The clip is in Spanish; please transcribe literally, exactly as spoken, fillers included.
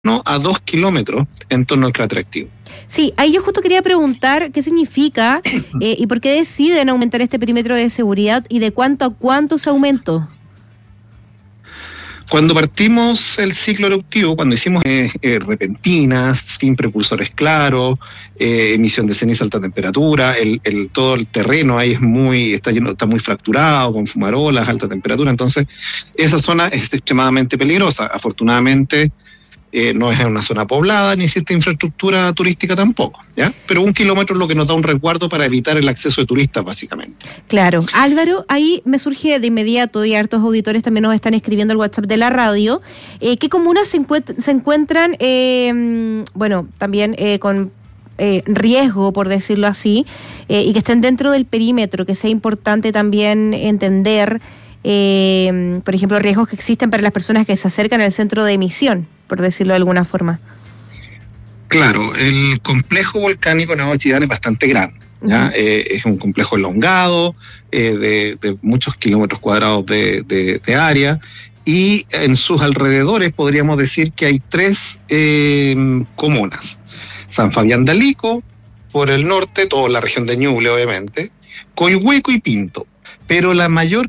a dos kilómetros en torno al cráter activo. Sí, ahí yo justo quería preguntar qué significa eh, y por qué deciden aumentar este perímetro de seguridad y de cuánto a cuánto se aumentó. Cuando partimos el ciclo eruptivo, cuando hicimos eh, eh, repentinas, sin precursores claros, eh, emisión de ceniza a alta temperatura, el, el, todo el terreno ahí es muy, está lleno, está muy fracturado, con fumarolas, alta temperatura, entonces esa zona es extremadamente peligrosa. Afortunadamente eh, no es una zona poblada, ni existe infraestructura turística tampoco, ¿ya? Pero un kilómetro es lo que nos da un resguardo para evitar el acceso de turistas, básicamente. Claro. Álvaro, ahí me surge de inmediato, y hartos auditores también nos están escribiendo el WhatsApp de la radio, eh, ¿qué comunas se, encuent- se encuentran, eh, bueno, también eh, con eh, riesgo, por decirlo así, eh, y que estén dentro del perímetro, que sea importante también entender, eh, por ejemplo, riesgos que existen para las personas que se acercan al centro de emisión, por decirlo de alguna forma? Claro, el complejo volcánico Nevado de Chillán es bastante grande, ¿ya? Uh-huh. Eh, es un complejo elongado, eh, de, de muchos kilómetros cuadrados de, de, de área, y en sus alrededores podríamos decir que hay tres eh, comunas. San Fabián de Alico, por el norte, toda la región de Ñuble, obviamente, Coihueco y Pinto. Pero la mayor